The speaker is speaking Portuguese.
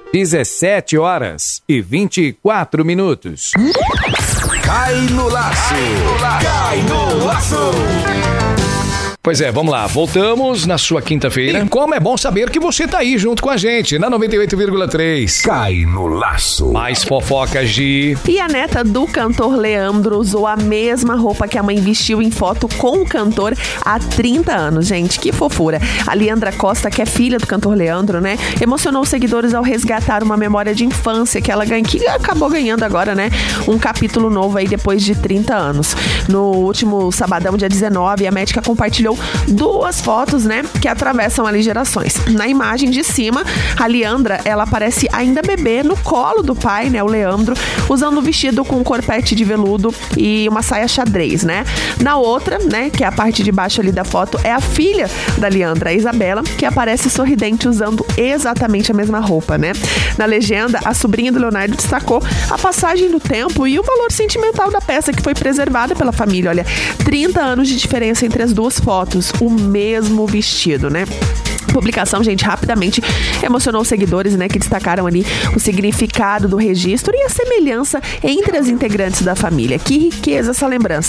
17h24. Cai no laço! Cai no laço! Pois é, vamos lá, voltamos na sua quinta-feira. E como é bom saber que você tá aí junto com a gente, na 98,3. Cai no laço. Mais fofocas de... E a neta do cantor Leandro usou a mesma roupa que a mãe vestiu em foto com o cantor há 30 anos, gente, que fofura. A Leandra Costa, que é filha do cantor Leandro, né, emocionou os seguidores ao resgatar uma memória de infância que ela ganhou, que acabou ganhando agora, né, um capítulo novo aí depois de 30 anos. No último sabadão, dia 19, a médica compartilhou duas fotos, né, que atravessam ali gerações. Na imagem de cima, a Leandra, ela aparece ainda bebê no colo do pai, né, o Leandro, usando um vestido com um corpete de veludo e uma saia xadrez, né. Na outra, né, que é a parte de baixo ali da foto, é a filha da Leandra, a Isabela, que aparece sorridente usando exatamente a mesma roupa, né. Na legenda, a sobrinha do Leonardo destacou a passagem do tempo e o valor sentimental da peça que foi preservada pela família. Olha, 30 anos de diferença entre as duas fotos, o mesmo vestido, né? A publicação, gente, rapidamente emocionou os seguidores, né, que destacaram ali o significado do registro e a semelhança entre as integrantes da família. Que riqueza essa lembrança.